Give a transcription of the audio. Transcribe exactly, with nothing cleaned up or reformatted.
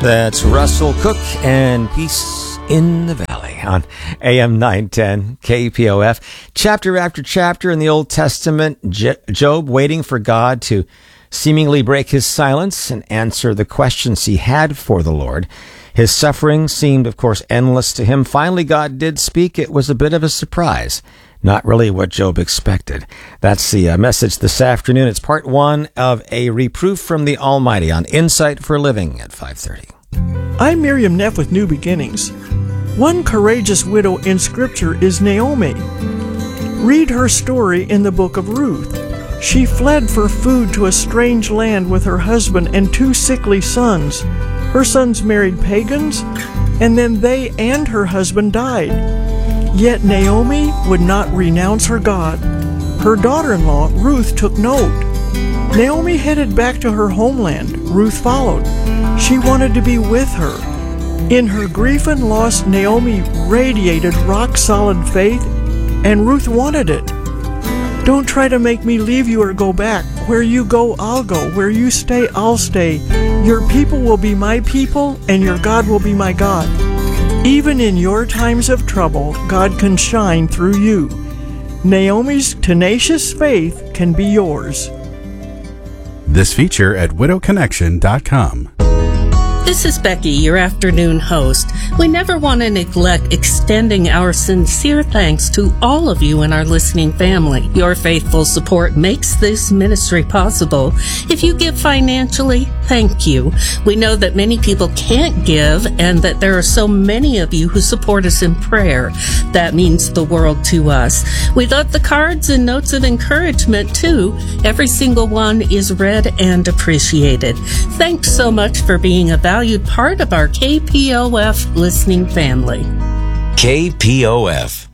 That's Russell Cook and Peace in the Valley on A M nine ten K P O F. Chapter after chapter in the Old Testament, Job waiting for God to seemingly break his silence and answer the questions he had for the Lord. His suffering seemed, of course, endless to him. Finally, God did speak. It was a bit of a surprise. Not really what Job expected. That's the uh, message this afternoon. It's part one of a reproof from the Almighty on Insight for Living at five thirty. I'm Miriam Neff with New Beginnings. One courageous widow in Scripture is Naomi. Read her story in the book of Ruth. She fled for food to a strange land with her husband and two sickly sons. Her sons married pagans, and then they and her husband died. Yet Naomi would not renounce her God. Her daughter-in-law, Ruth, took note. Naomi headed back to her homeland. Ruth followed. She wanted to be with her. In her grief and loss, Naomi radiated rock-solid faith, and Ruth wanted it. Don't try to make me leave you or go back. Where you go, I'll go. Where you stay, I'll stay. Your people will be my people, and your God will be my God. Even in your times of trouble, God can shine through you. Naomi's tenacious faith can be yours. This feature at widow connection dot com. This is Becky, your afternoon host. We never want to neglect extending our sincere thanks to all of you in our listening family. Your faithful support makes this ministry possible. If you give financially, thank you. We know that many people can't give and that there are so many of you who support us in prayer. That means the world to us. We love the cards and notes of encouragement too. Every single one is read and appreciated. Thanks so much for being a valued part of our K P O F listening family. K P O F